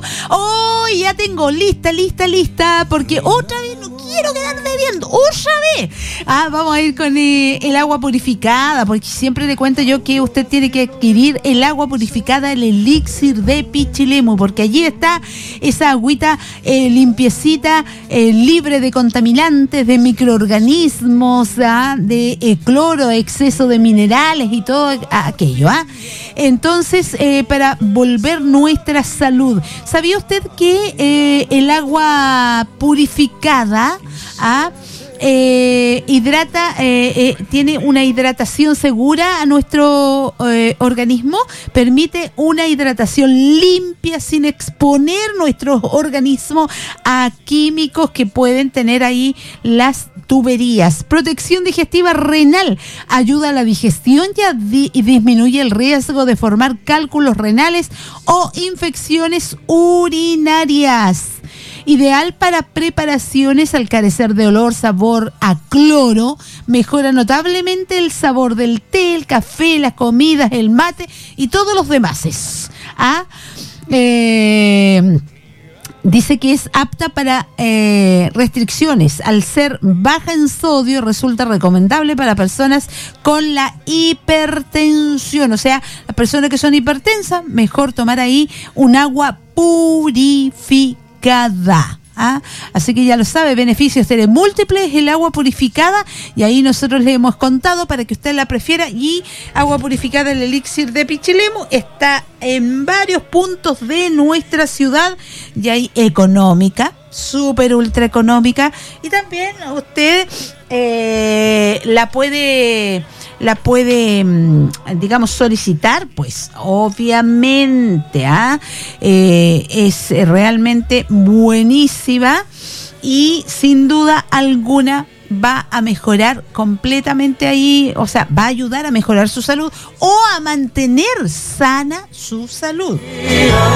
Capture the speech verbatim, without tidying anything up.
salud. Oh, ya tengo lista, lista, lista, porque otra vez no quiero quedar bebiendo, otra vez. Ah, vamos a ir con eh, el agua purificada, porque siempre le cuento yo que usted tiene que adquirir el agua purificada, el elixir de Pichilemu, porque allí está esa agüita eh, limpiecita, eh, libre de contaminantes, de microorganismos, ¿ah? de eh, cloro, exceso de minerales y todo aquello. ¿ah? Entonces, eh, para volver nuestra salud, ¿sabía usted que eh, el agua purificada ¿ah? Eh, hidrata, eh, eh, tiene una hidratación segura a nuestro eh, organismo, permite una hidratación limpia sin exponer nuestro organismo a químicos que pueden tener ahí las tuberías. Protección digestiva renal, ayuda a la digestión y, a di- y disminuye el riesgo de formar cálculos renales o infecciones urinarias. Ideal para preparaciones al carecer de olor, sabor a cloro, mejora notablemente el sabor del té, el café, las comidas, el mate y todos los demás. ¿Ah? Eh, dice que es apta para eh, restricciones. Al ser baja en sodio, resulta recomendable para personas con la hipertensión. O sea, las personas que son hipertensas, mejor tomar ahí un agua purificada. ¿Ah? Así que ya lo sabe, beneficios tiene múltiples el agua purificada, y ahí nosotros le hemos contado para que usted la prefiera. Y agua purificada, el elixir de Pichilemu, está en varios puntos de nuestra ciudad, y hay económica, súper ultra económica, y también usted eh, la puede la puede, digamos, solicitar, pues obviamente, ¿ah? eh, es realmente buenísima y sin duda alguna va a mejorar completamente ahí, o sea, va a ayudar a mejorar su salud o a mantener sana su salud.